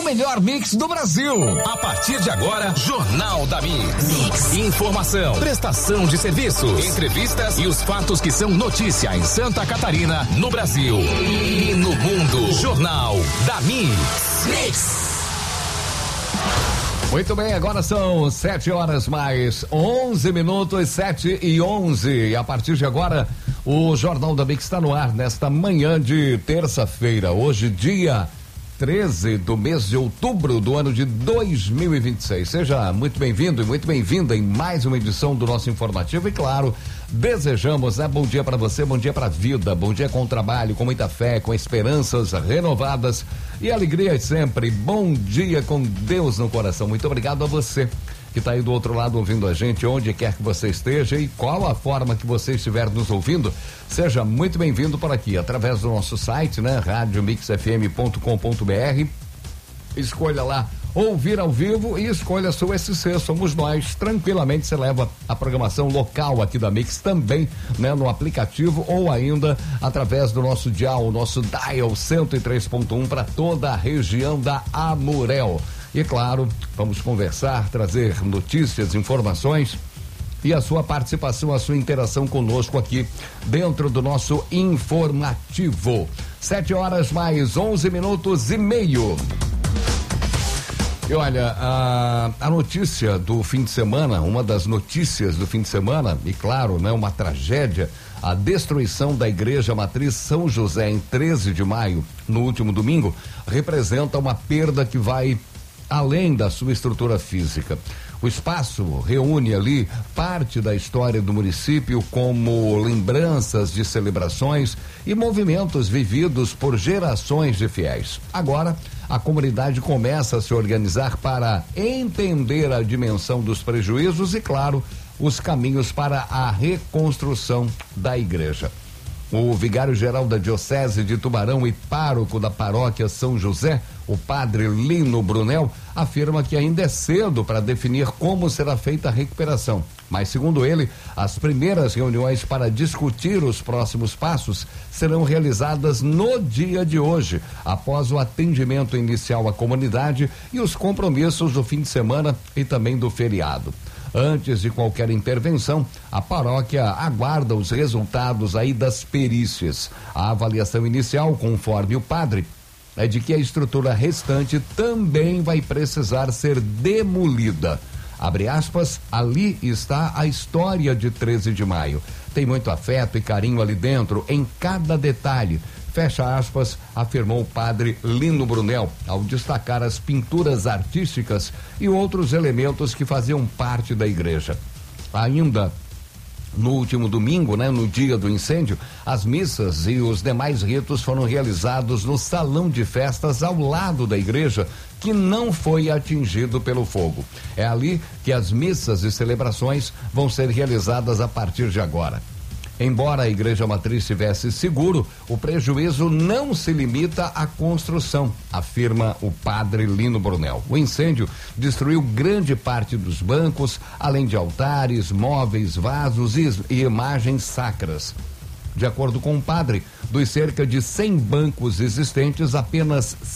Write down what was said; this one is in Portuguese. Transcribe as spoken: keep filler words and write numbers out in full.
melhor mix do Brasil. A partir de agora, Jornal da Mix. Mix. Informação, prestação de serviços, entrevistas e os fatos que são notícia em Santa Catarina, no Brasil e no mundo. Jornal da Mix. Mix. Muito bem, agora são sete horas mais onze minutos, sete e onze. E a partir de agora, o Jornal da Mix está no ar nesta manhã de terça-feira. Hoje, dia treze do mês de outubro do ano de dois mil e vinte e seis. Seja muito bem-vindo e muito bem-vinda em mais uma edição do nosso informativo. E claro, desejamos, né? Bom dia para você, bom dia para a vida, bom dia com o trabalho, com muita fé, com esperanças renovadas e alegria sempre. Bom dia com Deus no coração. Muito obrigado a você que está aí do outro lado ouvindo a gente, onde quer que você esteja e qual a forma que você estiver nos ouvindo. Seja muito bem-vindo por aqui, através do nosso site, né? rádio mix f m ponto com ponto b r. Escolha lá ouvir ao vivo e escolha a sua S C, somos nós. Tranquilamente você leva a programação local aqui da Mix também, né? No aplicativo ou ainda através do nosso dial, o nosso dial cento e três ponto um para toda a região da Amurel. E claro, vamos conversar, trazer notícias, informações e a sua participação, a sua interação conosco aqui dentro do nosso informativo. Sete horas mais onze minutos e meio. E olha, a, a notícia do fim de semana, uma das notícias do fim de semana, e claro, né, uma tragédia, a destruição da Igreja Matriz São José em treze de maio, no último domingo, representa uma perda que vai além da sua estrutura física. O espaço reúne ali parte da história do município, como lembranças de celebrações e movimentos vividos por gerações de fiéis. Agora, a comunidade começa a se organizar para entender a dimensão dos prejuízos e, claro, os caminhos para a reconstrução da igreja. O vigário-geral da Diocese de Tubarão e pároco da paróquia São José, o padre Lino Brunel, afirma que ainda é cedo para definir como será feita a recuperação. Mas, segundo ele, as primeiras reuniões para discutir os próximos passos serão realizadas no dia de hoje, após o atendimento inicial à comunidade e os compromissos do fim de semana e também do feriado. Antes de qualquer intervenção, a paróquia aguarda os resultados aí das perícias. A avaliação inicial, conforme o padre, é de que a estrutura restante também vai precisar ser demolida. Abre aspas, ali está a história de treze de maio. Tem muito afeto e carinho ali dentro, em cada detalhe. Fecha aspas, afirmou o padre Lino Brunel, ao destacar as pinturas artísticas e outros elementos que faziam parte da igreja. Ainda no último domingo, né, no dia do incêndio, as missas e os demais ritos foram realizados no salão de festas ao lado da igreja, que não foi atingido pelo fogo. É ali que as missas e celebrações vão ser realizadas a partir de agora. Embora a Igreja Matriz estivesse seguro, o prejuízo não se limita à construção, afirma o padre Lino Brunel. O incêndio destruiu grande parte dos bancos, além de altares, móveis, vasos e, e imagens sacras. De acordo com o padre, dos cerca de cem bancos existentes, apenas